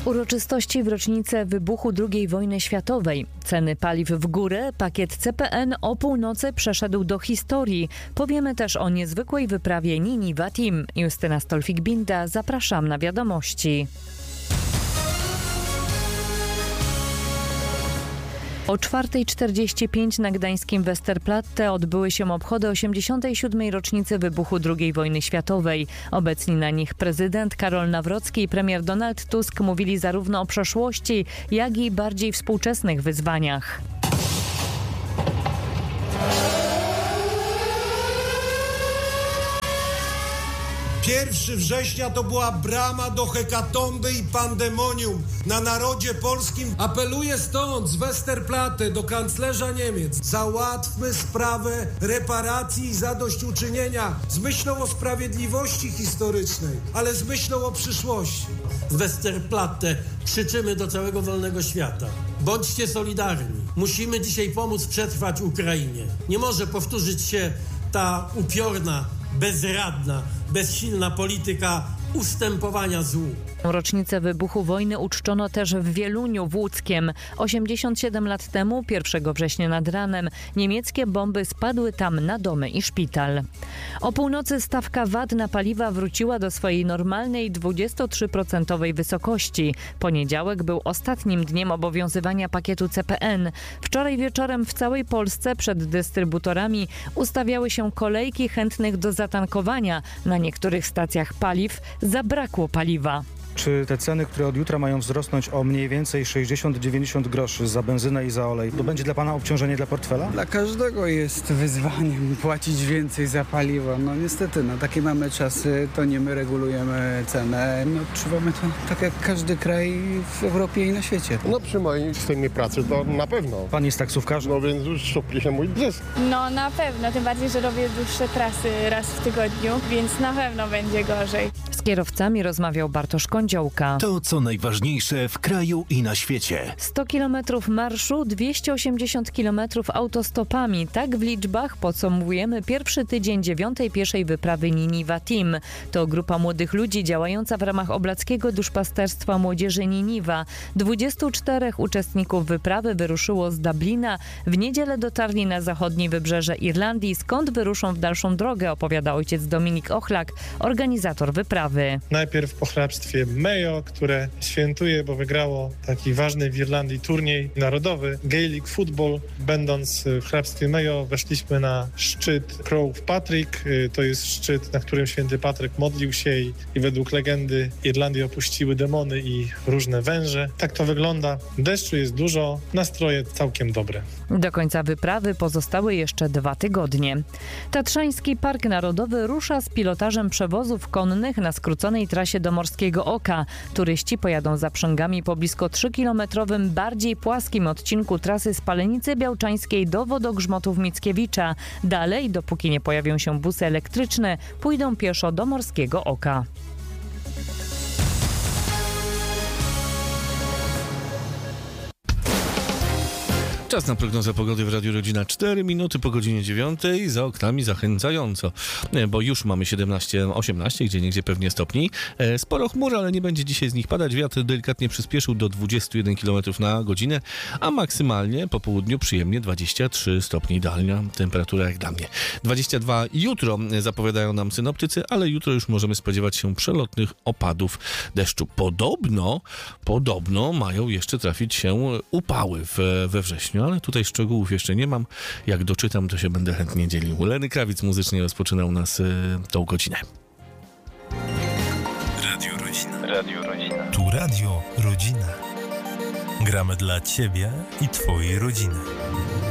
Uroczystości w rocznicę wybuchu II wojny światowej. Ceny paliw w górę, pakiet CPN o północy przeszedł do historii. Powiemy też o niezwykłej wyprawie Niniwa Team. Justyna Stolfik-Binda, zapraszam na wiadomości. O 4:45 na gdańskim Westerplatte odbyły się obchody 87. rocznicy wybuchu II wojny światowej. Obecni na nich prezydent Karol Nawrocki i premier Donald Tusk mówili zarówno o przeszłości, jak i bardziej współczesnych wyzwaniach. 1 września to była brama do hekatomby i pandemonium na narodzie polskim. Apeluję stąd z Westerplatte do kanclerza Niemiec. Załatwmy sprawę reparacji i zadośćuczynienia z myślą o sprawiedliwości historycznej, ale z myślą o przyszłości. Z Westerplatte krzyczymy do całego wolnego świata. Bądźcie solidarni. Musimy dzisiaj pomóc przetrwać Ukrainie. Nie może powtórzyć się ta upiorna, bezradna, bezsilna polityka ustępowania złu. Rocznicę wybuchu wojny uczczono też w Wieluniu w Łódzkiem. 87 lat temu, 1 września nad ranem, niemieckie bomby spadły tam na domy i szpital. O północy stawka VAT na paliwa wróciła do swojej normalnej 23% wysokości. Poniedziałek był ostatnim dniem obowiązywania pakietu CPN. Wczoraj wieczorem w całej Polsce przed dystrybutorami ustawiały się kolejki chętnych do zatankowania. Na niektórych stacjach paliw zabrakło paliwa. Czy te ceny, które od jutra mają wzrosnąć o mniej więcej 60-90 groszy za benzynę i za olej, to będzie dla Pana obciążenie dla portfela? Dla każdego jest wyzwaniem płacić więcej za paliwo. No niestety, takie mamy czasy, to nie my regulujemy cenę. Odczuwamy to tak jak każdy kraj w Europie i na świecie. Przy mojej systemie pracy to na pewno. Pan jest taksówkarzem? Więc już szopli się mój zysk. Na pewno, tym bardziej, że robię dłuższe trasy raz w tygodniu, więc na pewno będzie gorzej. Z kierowcami rozmawiał Bartosz Kądziołka. To, co najważniejsze w kraju i na świecie. 100 km marszu, 280 km autostopami. Tak w liczbach podsumowujemy pierwszy tydzień 9. pieszej wyprawy Niniwa Team. To grupa młodych ludzi działająca w ramach Oblackiego Duszpasterstwa Młodzieży Niniwa. 24 uczestników wyprawy wyruszyło z Dublina. W niedzielę dotarli na zachodnie wybrzeże Irlandii, skąd wyruszą w dalszą drogę, opowiada ojciec Dominik Ochlak, organizator wyprawy. Najpierw po hrabstwie Mayo, które świętuje, bo wygrało taki ważny w Irlandii turniej narodowy Gaelic Football. Będąc w hrabstwie Mayo, weszliśmy na szczyt Croagh Patrick. To jest szczyt, na którym święty Patryk modlił się i według legendy Irlandię opuściły demony i różne węże. Tak to wygląda. Deszczu jest dużo, nastroje całkiem dobre. Do końca wyprawy pozostały jeszcze 2 tygodnie. Tatrzański Park Narodowy rusza z pilotażem przewozów konnych na skróconej trasie do Morskiego Oka. Turyści pojadą zaprzęgami po blisko 3-kilometrowym, bardziej płaskim odcinku trasy z Palenicy Białczańskiej do Wodogrzmotów Mickiewicza. Dalej, dopóki nie pojawią się busy elektryczne, pójdą pieszo do Morskiego Oka. Czas na prognozę pogody w Radiu Rodzina. 4 minuty po godzinie 9. Za oknami zachęcająco, bo już mamy 17-18, gdzieniegdzie pewnie stopni. Sporo chmur, ale nie będzie dzisiaj z nich padać. Wiatr delikatnie przyspieszył do 21 km na godzinę, a maksymalnie po południu przyjemnie 23 stopnie. Idealna temperatura jak dla mnie. 22 jutro zapowiadają nam synoptycy, ale jutro już możemy spodziewać się przelotnych opadów deszczu. Podobno mają jeszcze trafić się upały we wrześniu, ale tutaj szczegółów jeszcze nie mam. Jak doczytam, to się będę chętnie dzielił. Lenny Krawiec muzycznie rozpoczyna u nas tą godzinę. Radio Rodzina. Radio Rodzina. Tu Radio Rodzina. Gramy dla Ciebie i Twojej rodziny.